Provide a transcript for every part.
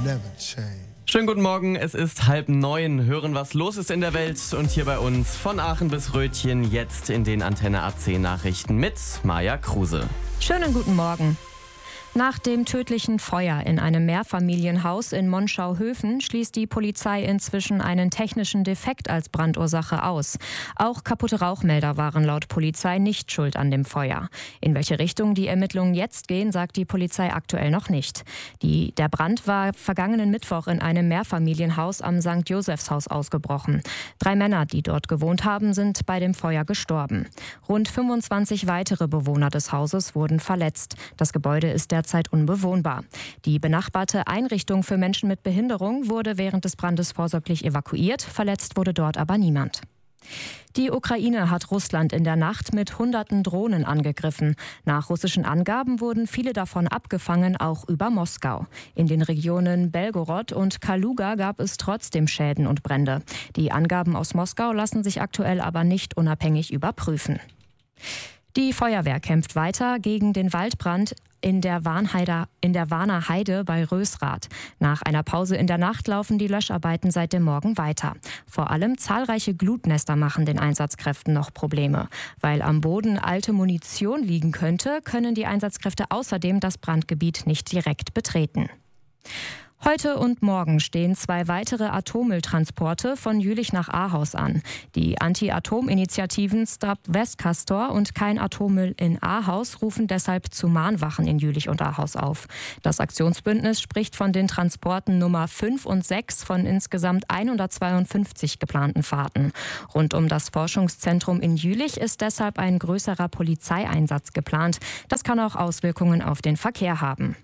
never change. Schönen guten Morgen, es ist 8:30. Hören, was los ist in der Welt und hier bei uns von Aachen bis Rötchen jetzt in den Antenne AC Nachrichten mit Maja Kruse. Schönen guten Morgen. Nach dem tödlichen Feuer in einem Mehrfamilienhaus in Monschau-Höfen schließt die Polizei inzwischen einen technischen Defekt als Brandursache aus. Auch kaputte Rauchmelder waren laut Polizei nicht schuld an dem Feuer. In welche Richtung die Ermittlungen jetzt gehen, sagt die Polizei aktuell noch nicht. Der Brand war vergangenen Mittwoch in einem Mehrfamilienhaus am St. Josephshaus ausgebrochen. 3 Männer, die dort gewohnt haben, sind bei dem Feuer gestorben. Rund 25 weitere Bewohner des Hauses wurden verletzt. Das Gebäude ist derzeit unbewohnbar. Die benachbarte Einrichtung für Menschen mit Behinderung wurde während des Brandes vorsorglich evakuiert. Verletzt wurde dort aber niemand. Die Ukraine hat Russland in der Nacht mit Hunderten Drohnen angegriffen. Nach russischen Angaben wurden viele davon abgefangen, auch über Moskau. In den Regionen Belgorod und Kaluga gab es trotzdem Schäden und Brände. Die Angaben aus Moskau lassen sich aktuell aber nicht unabhängig überprüfen. Die Feuerwehr kämpft weiter gegen den Waldbrand in der Warner Heide bei Rösrath. Nach einer Pause in der Nacht laufen die Löscharbeiten seit dem Morgen weiter. Vor allem zahlreiche Glutnester machen den Einsatzkräften noch Probleme. Weil am Boden alte Munition liegen könnte, können die Einsatzkräfte außerdem das Brandgebiet nicht direkt betreten. Heute und morgen stehen 2 weitere Atommülltransporte von Jülich nach Ahaus an. Die Anti-Atom-Initiativen Stop Westcastor und Kein Atommüll in Ahaus rufen deshalb zu Mahnwachen in Jülich und Ahaus auf. Das Aktionsbündnis spricht von den Transporten Nummer 5 und 6 von insgesamt 152 geplanten Fahrten. Rund um das Forschungszentrum in Jülich ist deshalb ein größerer Polizeieinsatz geplant. Das kann auch Auswirkungen auf den Verkehr haben.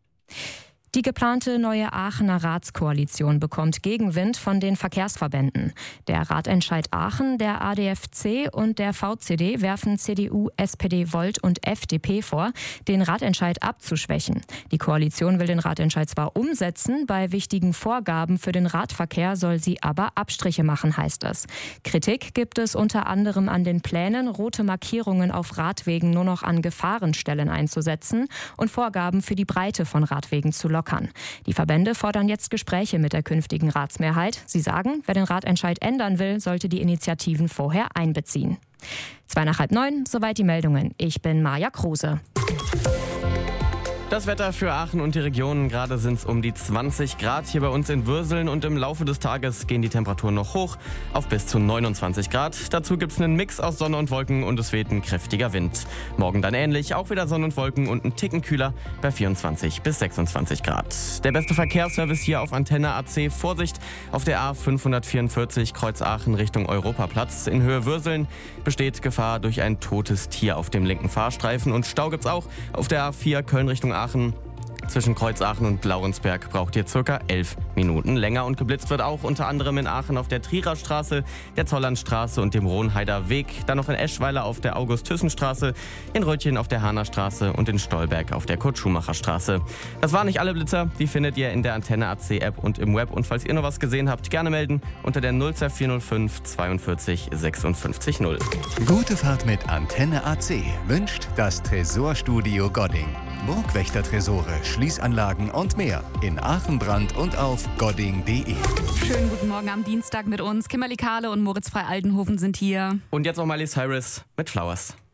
Die geplante neue Aachener Ratskoalition bekommt Gegenwind von den Verkehrsverbänden. Der Ratentscheid Aachen, der ADFC und der VCD werfen CDU, SPD, Volt und FDP vor, den Ratentscheid abzuschwächen. Die Koalition will den Ratentscheid zwar umsetzen, bei wichtigen Vorgaben für den Radverkehr soll sie aber Abstriche machen, heißt es. Kritik gibt es unter anderem an den Plänen, rote Markierungen auf Radwegen nur noch an Gefahrenstellen einzusetzen und Vorgaben für die Breite von Radwegen zu lockern. Die Verbände fordern jetzt Gespräche mit der künftigen Ratsmehrheit. Sie sagen, wer den Ratentscheid ändern will, sollte die Initiativen vorher einbeziehen. 8:45, soweit die Meldungen. Ich bin Maja Kruse. Das Wetter für Aachen und die Region, gerade sind es um die 20 Grad hier bei uns in Würseln und im Laufe des Tages gehen die Temperaturen noch hoch auf bis zu 29 Grad. Dazu gibt es einen Mix aus Sonne und Wolken und es weht ein kräftiger Wind. Morgen dann ähnlich, auch wieder Sonne und Wolken und ein Ticken kühler bei 24 bis 26 Grad. Der beste Verkehrsservice hier auf Antenne AC. Vorsicht auf der A544 Kreuz Aachen Richtung Europaplatz. In Höhe Würseln besteht Gefahr durch ein totes Tier auf dem linken Fahrstreifen und Stau gibt's auch auf der A4 Köln Richtung Aachen. Zwischen Kreuz Aachen und Laurensberg braucht ihr ca. 11 Minuten länger und geblitzt wird auch unter anderem in Aachen auf der Trierer Straße, der Zollernstraße und dem Rohnheider Weg, dann noch in Eschweiler auf der August-Thyssen-Straße, in Rötchen auf der Hahner Straße und in Stolberg auf der Kurt-Schumacher-Straße. Das waren nicht alle Blitzer, die findet ihr in der Antenne AC App und im Web und falls ihr noch was gesehen habt, gerne melden unter der 02405 42 56 0. Gute Fahrt mit Antenne AC wünscht das Tresorstudio Godding. Burgwächter-Tresore, Schließanlagen und mehr in Aachen-Brand und auf godding.de. Schönen guten Morgen am Dienstag mit uns. Kimberly Kahle und Moritz Frei-Aldenhofen sind hier. Und jetzt noch Miley Cyrus mit Flowers.